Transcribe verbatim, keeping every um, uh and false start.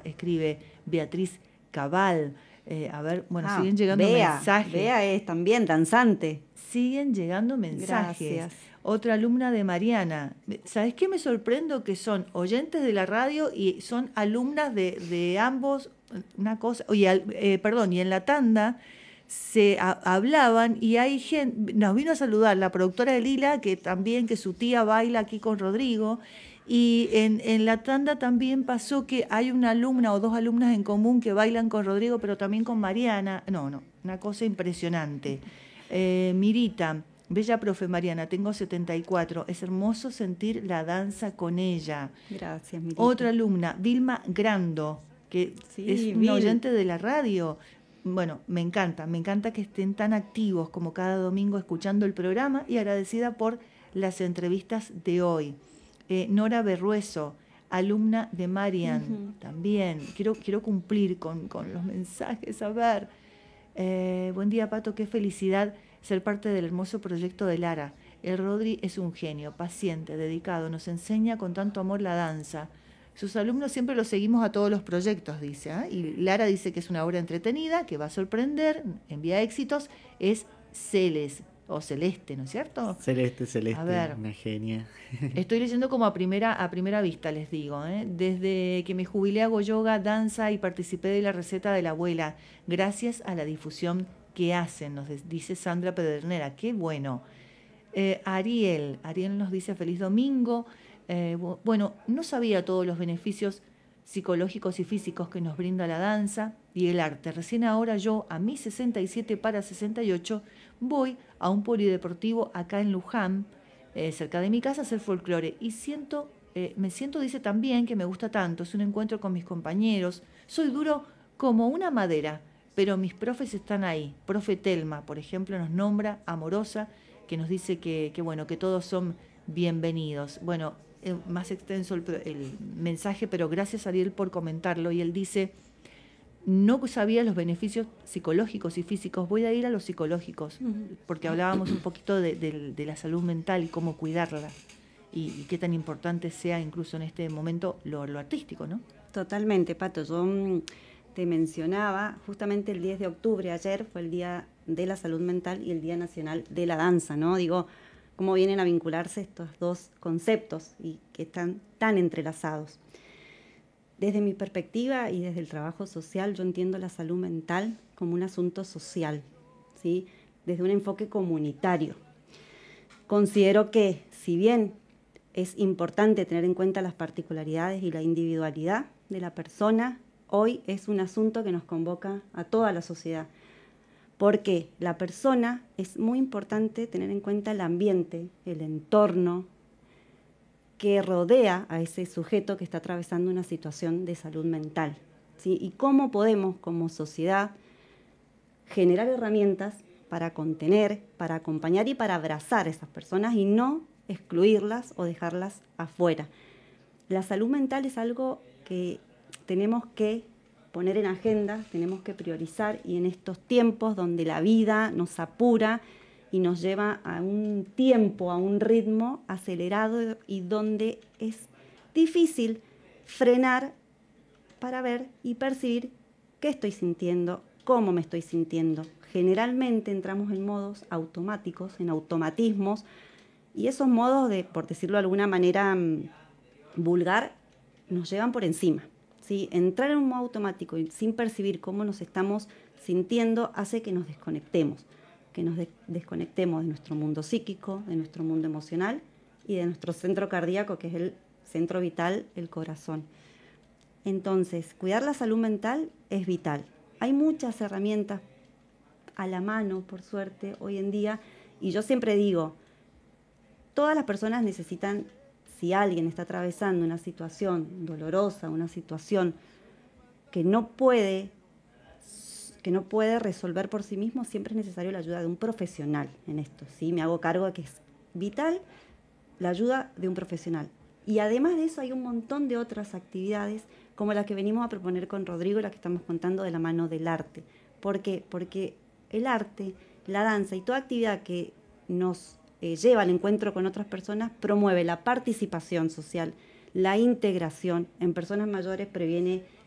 escribe Beatriz Cabal. Eh, a ver, bueno, ah, siguen llegando Bea, mensajes. Bea es también danzante. Siguen llegando mensajes. Gracias. Otra alumna de Mariana. ¿Sabes qué me sorprendo? Que son oyentes de la radio y son alumnas de, de ambos, una cosa, oye, eh, perdón, y en la tanda se a, hablaban y hay gente, nos vino a saludar la productora de Lila, que también, que su tía baila aquí con Rodrigo, y en, en la tanda también pasó que hay una alumna o dos alumnas en común que bailan con Rodrigo, pero también con Mariana. No, no, una cosa impresionante. Eh, Mirita, bella profe Mariana, tengo setenta y cuatro, es hermoso sentir la danza con ella. Gracias, Mirita. Otra alumna, Vilma Grando, que sí, es un Vil. oyente de la radio. Bueno, me encanta, me encanta que estén tan activos como cada domingo escuchando el programa y agradecida por las entrevistas de hoy. Eh, Nora Berrueso, alumna de Marian, uh-huh. también. Quiero, quiero cumplir con, con los mensajes, a ver. Eh, buen día, Pato, qué felicidad ser parte del hermoso proyecto de Lara. El Rodri es un genio, paciente, dedicado, nos enseña con tanto amor la danza. Sus alumnos siempre los seguimos a todos los proyectos, dice. ¿eh? Y Lara dice que es una obra entretenida, que va a sorprender, envía éxitos. Es Celes, o Celeste, ¿no es cierto? Celeste, Celeste, a ver, una genia. Estoy leyendo como a primera, a primera vista, les digo. ¿eh? Desde que me jubilé hago yoga, danza y participé de la receta de la abuela, gracias a la difusión que hacen, nos dice Sandra Pedernera. Qué bueno. Eh, Ariel, Ariel nos dice feliz domingo. Eh, bueno, no sabía todos los beneficios psicológicos y físicos que nos brinda la danza y el arte. Recién ahora yo, a mis sesenta y siete para sesenta y ocho, voy a un polideportivo acá en Luján, eh, cerca de mi casa, a hacer folclore. Y siento, eh, me siento, dice también, que me gusta tanto. Es un encuentro con mis compañeros. Soy duro como una madera, pero mis profes están ahí. Profe Telma, por ejemplo, nos nombra, amorosa, que nos dice que, que bueno, que todos son bienvenidos. Bueno, eh, más extenso el, el mensaje, pero gracias Ariel por comentarlo. Y él dice, no sabía los beneficios psicológicos y físicos, voy a ir a los psicológicos, porque hablábamos un poquito de, de, de la salud mental y cómo cuidarla, y, y qué tan importante sea incluso en este momento lo, lo artístico, ¿no? Totalmente, Pato. Yo mmm, te mencionaba, justamente el diez de octubre, ayer fue el Día de la Salud Mental y el Día Nacional de la Danza, ¿no? Digo, cómo vienen a vincularse estos dos conceptos y que están tan entrelazados. Desde mi perspectiva y desde el trabajo social, yo entiendo la salud mental como un asunto social, ¿sí? Desde un enfoque comunitario. Considero que, si bien es importante tener en cuenta las particularidades y la individualidad de la persona, hoy es un asunto que nos convoca a toda la sociedad. Porque la persona, es muy importante tener en cuenta el ambiente, el entorno que rodea a ese sujeto que está atravesando una situación de salud mental, ¿sí? Y cómo podemos, como sociedad, generar herramientas para contener, para acompañar y para abrazar a esas personas y no excluirlas o dejarlas afuera. La salud mental es algo que tenemos que poner en agenda, tenemos que priorizar, y en estos tiempos donde la vida nos apura y nos lleva a un tiempo, a un ritmo acelerado y donde es difícil frenar para ver y percibir qué estoy sintiendo, cómo me estoy sintiendo. Generalmente entramos en modos automáticos, en automatismos, y esos modos de, por decirlo de alguna manera um, vulgar, nos llevan por encima, ¿sí? Entrar en un modo automático y sin percibir cómo nos estamos sintiendo hace que nos desconectemos. que nos de- desconectemos de nuestro mundo psíquico, de nuestro mundo emocional y de nuestro centro cardíaco, que es el centro vital, el corazón. Entonces, cuidar la salud mental es vital. Hay muchas herramientas a la mano, por suerte, hoy en día, y yo siempre digo, todas las personas necesitan, si alguien está atravesando una situación dolorosa, una situación que no puede que no puede resolver por sí mismo, siempre es necesario la ayuda de un profesional en esto, ¿sí? Me hago cargo de que es vital la ayuda de un profesional. Y además de eso hay un montón de otras actividades como las que venimos a proponer con Rodrigo y las que estamos contando de la mano del arte. ¿Por qué? Porque el arte, la danza y toda actividad que nos eh, lleva al encuentro con otras personas promueve la participación social, la integración. En personas mayores previene